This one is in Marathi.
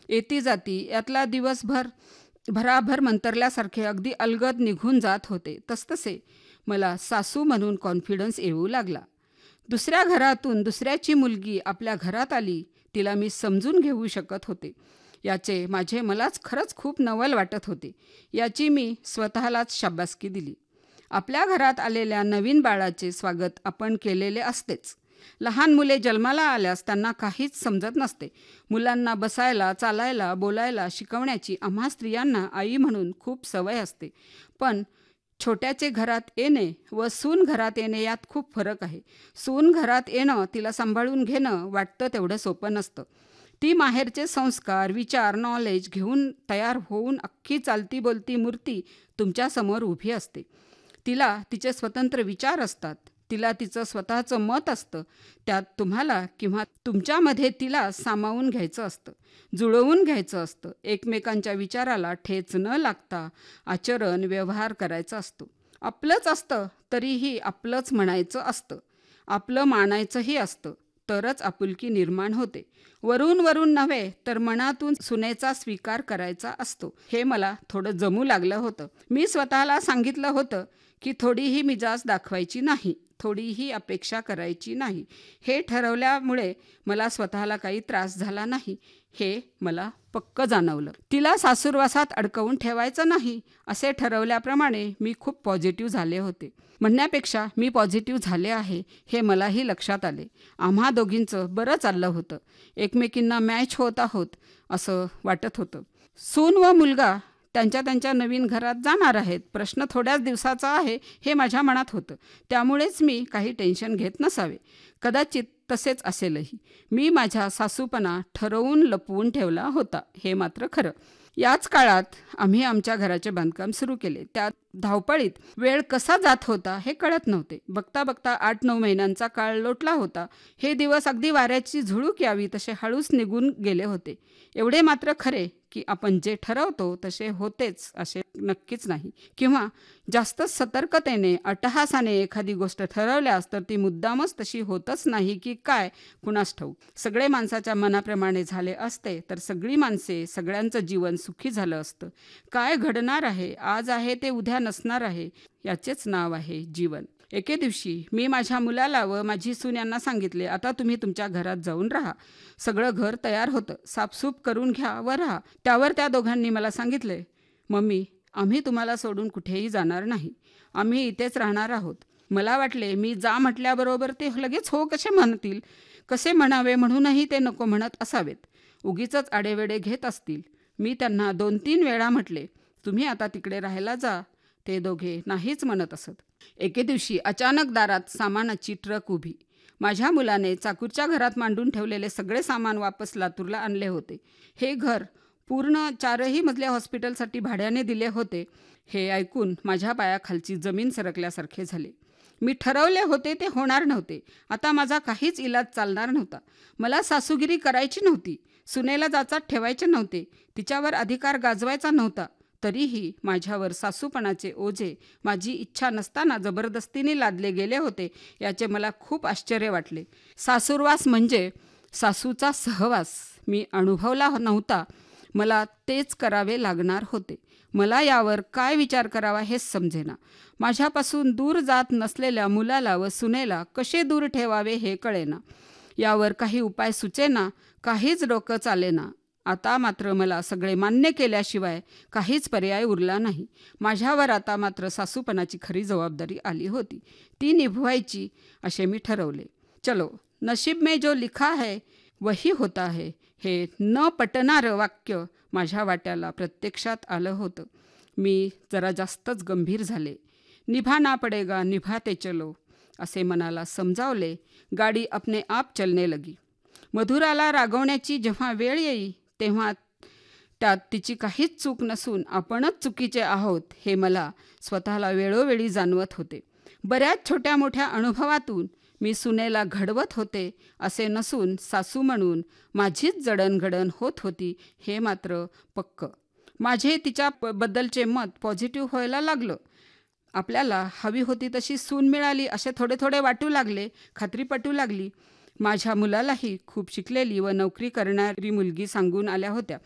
येती जाती यातला दिवसभर भराभर मंतरल्यासारखे अगदी अलगद निघून जात होते. तसतसे मला सासू म्हणून कॉन्फिडन्स येऊ लागला. दुसऱ्या घरातून दुसऱ्याची मुलगी आपल्या घरात आली, तिला मी समजून घेऊ शकत होते. याचे माझे मलाच खरंच खूप नवल वाटत होते. याची मी स्वतःलाच शाबासकी दिली. आपल्या घरात आलेल्या नवीन बाळाचे स्वागत आपण केलेले असतेच. लहान मुले जन्माला आल्यास त्यांना काहीच समजत नसते. मुलांना बसायला, चालायला, बोलायला शिकवण्याची आम्हा स्त्रियांना आई म्हणून खूप सवय असते. पण छोट्याचे घरात येणे व सून घरात येणे यात खूप फरक आहे. सून घरात येणं, तिला सांभाळून घेणं वाटतं तेवढं सोपं नसतं. ती माहेरचे संस्कार, विचार, नॉलेज घेऊन तयार होऊन अख्खी चालती बोलती मूर्ती तुमच्यासमोर उभी असते. तिला तिचे स्वतंत्र विचार असतात. तिला तिचं स्वतःचं मत असतं. त्यात तुम्हाला किंवा तुमच्यामध्ये तिला सामावून घ्यायचं असतं, जुळवून घ्यायचं असतं. एकमेकांच्या विचाराला ठेच न लागता आचरण, व्यवहार करायचा असतो. आपलंच असतं तरीही आपलंच म्हणायचं असतं, आपलं मानायचंही असतं. तरच आपुलकी निर्माण होते. वरून वरून नव्हे तर मनातून सुनेचा स्वीकार करायचा असतो. हे मला थोडं जमू लागलं होतं. मी स्वतःला सांगितलं होतं की थोडीही मिजाज दाखवायची नाही, थोडीही अपेक्षा करायची नाही. हे ठरवल्यामुळे मला स्वतःला काही त्रास झाला नाही, हे मला पक्क जाणवलं. तिला सासूरवासात अडकवून ठेवायचं नाही असे ठरवल्याप्रमाणे मी खूप पॉझिटिव्ह झाले होते. म्हणण्यापेक्षा मी पॉझिटिव्ह झाले आहे हे मलाही लक्षात आले. आम्हा दोघींचं बरं चाललं होतं. एकमेकींना मॅच होत आहोत असं वाटत होतं. सून व मुलगा त्यांच्या त्यांच्या नवीन घरात जाणार आहेत. प्रश्न थोड्याच दिवसाचा आहे हे माझ्या मनात होतं. त्यामुळेच मी काही टेन्शन घेत नसावे. कदाचित तसेच असेलही. मी माझ्या सासूपणा ठरवून लपवून ठेवला होता, हे मात्र खरं. याच काळात आम्ही आमच्या घराचे बांधकाम सुरू केले. त्या धावपळीत वेळ कसा जात होता हे कळत नव्हते. बघता बघता 8-9 महिन्यांचा काळ लोटला होता. हे दिवस अगदी वाऱ्याची झुळूक यावी तसे हळूच निघून गेले होते. एवढे मात्र खरे की आपण जे ठरवतो तसे होतेच असे नक्कीच नाही. किंवा जास्त सतर्कतेने, अट्टहासाने एखादी गोष्ट ठरवल्यास तर ती मुद्दामच तशी होतच नाही की काय, कुणास ठाऊक. सगळे माणसाच्या मनाप्रमाणे झाले असते तर सगळी माणसे, सगळ्यांचं जीवन सुखी झालं असतं. काय घडणार आहे, आज आहे ते उद्या नसणार आहे, याचेच नाव आहे जीवन. एके दिवशी मी माझ्या मुलाला व माझी सून यांना सांगितले, आता तुम्ही तुमच्या घरात जाऊन राहा. सगळं घर तयार होतं, साफसूफ करून घ्या व राहा. त्यावर त्या दोघांनी मला सांगितले, मम्मी, आम्ही तुम्हाला सोडून कुठेही जाणार नाही. आम्ही इथेच राहणार आहोत. मला वाटले मी जा म्हटल्याबरोबर ते लगेच हो कसे म्हणतील, कसे म्हणावे म्हणूनही ते नको म्हणत असावेत. उगीचच आडेवेडे घेत असतील. मी त्यांना 2-3 वेळा म्हटले, तुम्ही आता तिकडे राहायला जा. ते दोघे नाहीच म्हणत असत. एके दिवशी अचानक दारात सामानाची ट्रक उभी. माझ्या मुलाने चाकूरच्या घरात मांडून ठेवलेले सगळे सामान वापस लातूरला आणले होते. हे घर पूर्ण 4ही मजल्या हॉस्पिटलसाठी भाड्याने दिले होते. हे ऐकून माझ्या पायाखालची जमीन सरकल्यासारखे झाले. मी ठरवले होते ते होणार नव्हते. आता माझा काहीच इलाज चालणार नव्हता. मला सासूगिरी करायची नव्हती. सुनेला जाचात ठेवायचे नव्हते. तिच्यावर अधिकार गाजवायचा नव्हता. तरीही माझ्यावर सासूपणाचे ओझे माझी इच्छा नसताना जबरदस्तीने लादले गेले होते. याचे मला खूप आश्चर्य वाटले. सासूरवास म्हणजे सासूचा सहवास मी अनुभवला नव्हता. मला तेच करावे लागणार होते. मला यावर काय विचार करावा हेच समजेना. माझ्यापासून दूर जात नसलेल्या मुलाला व सुनेला कसे दूर ठेवावे हे कळेना. यावर काही उपाय सुचेना, काहीच डोकं चालेना. आता मात्र मला सगळे मान्य केल्याशिवाय काहीच पर्याय उरला नाही. माझ्यावर आता मात्र सासूपणाची खरी जबाबदारी आली होती. ती निभवायची असे मी ठरवले. चलो, नशीब में जो लिखा है वही होता है, हे न पटणारं वाक्य माझ्या वाट्याला प्रत्यक्षात आलं होतं. मी जरा जास्तच गंभीर झाले. निभाना पडेगा, निभाते चलो असे मनाला समजावले. गाडी अपने आप चलने लगी. मधुराला रागवण्याची जेव्हा वेळ येई तेव्हा त्यात तिची काहीच चूक नसून आपणच चुकीचे आहोत हे मला स्वतःला वेळोवेळी जाणवत होते. बऱ्याच छोट्या मोठ्या अनुभवातून मी सुनेला घडवत होते असे नसून सासू म्हणून माझीच जडणघडण होत होती हे मात्र पक्क. माझे तिच्याबद्दलचे मत पॉझिटिव्ह व्हायला लागलं. आपल्याला हवी होती तशी सून मिळाली असे थोडे थोडे वाटू लागले. खात्री पटू लागली. माझ्या मुलालाही खूप शिकलेली व नोकरी करणारी मुलगी सांगून आल्या होत्या.